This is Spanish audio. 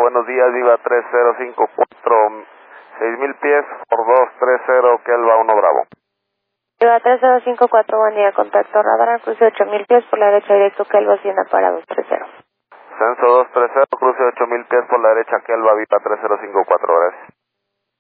buenos días, Viva 3054, 6000 pies por 230, Kelva 1 Bravo. Viva 3054, buen día, contacto radar, cruce 8000 pies por la derecha directo, Kelva Hacienda para 230. Censo 230, cruce 8000 pies por la derecha, Kelva, Viva 3054, gracias.